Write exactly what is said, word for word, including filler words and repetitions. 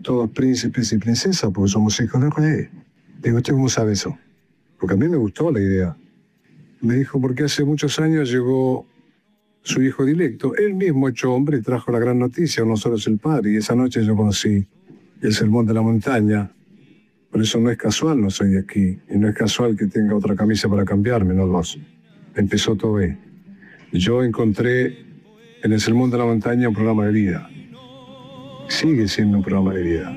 todos príncipes y princesas porque somos hijos del rey. Digo, ¿usted cómo sabe eso? Porque a mí me gustó la idea. Me dijo, porque hace muchos años llegó su hijo directo, él mismo hecho hombre, y trajo la gran noticia, no solo es el padre, y esa noche yo conocí el sermón de la montaña. Por eso no es casual, no soy de aquí, y no es casual que tenga otra camisa para cambiarme, no dos. Empezó todo ahí. Yo encontré en el sermón de la montaña un programa de vida. Sigue siendo un programa de vida.